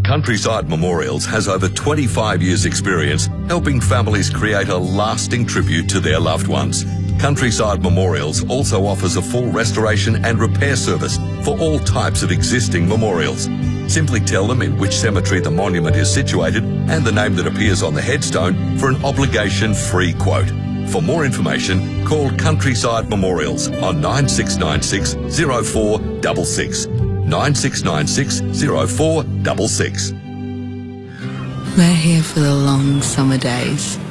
Countryside Memorials has over 25 years' experience helping families create a lasting tribute to their loved ones. Countryside Memorials also offers a full restoration and repair service for all types of existing memorials. Simply tell them in which cemetery the monument is situated and the name that appears on the headstone for an obligation-free quote. For more information, call Countryside Memorials on 9696 0466. 9696 0466. We're here for the long summer days,